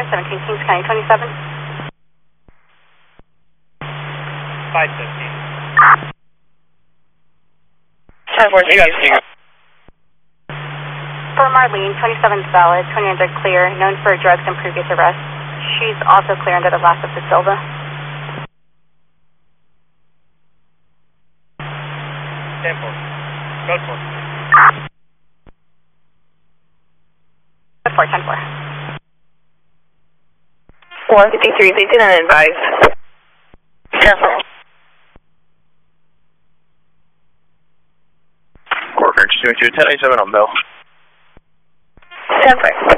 17 Kings County 27. 515. 10-4. For Marlene, 27 is valid, 29 clear, known for drugs and previous arrests. She's also clear under the last of the Silva. 10-4. Code 4. Code 4, 10-4. 153, please do not advise. 10-4. Corcoran 227 on Bill. 10-4.